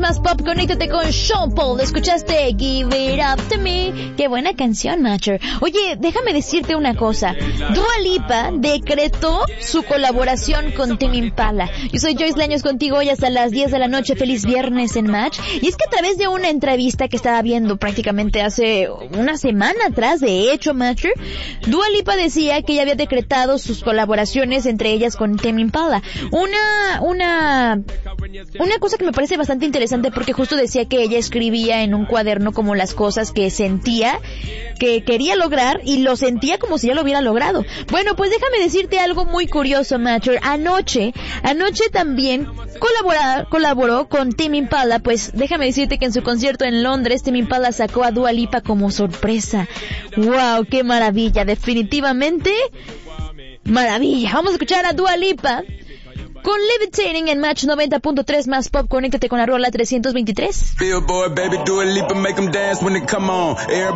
más pop, conéctate con Sean Paul. ¿Escuchaste Give It Up To Me? Qué buena canción, Matcher. Oye, déjame decirte una cosa. Dua Lipa decretó su colaboración con Tame Impala. Yo soy Joyce Leños contigo hoy hasta las 10 de la noche. Feliz viernes en Match. Y es que a través de una entrevista que estaba viendo prácticamente hace una semana atrás, de hecho, Matcher, Dua Lipa decía que ella había decretado sus colaboraciones, entre ellas con Tame Impala. Una cosa que me parece bastante interesante, porque justo decía que ella escribía en un cuaderno como las cosas que sentía que quería lograr, y lo sentía como si ya lo hubiera logrado. Bueno, pues déjame decirte algo muy curioso, Matcher. Anoche también colaboró con Tame Impala. Pues déjame decirte que en su concierto en Londres, Tame Impala sacó a Dua Lipa como sorpresa. ¡Wow! ¡Qué maravilla! Definitivamente maravilla. Vamos a escuchar a Dua Lipa con Levitating en Match 90.3 más pop. Conéctate con la rola 323.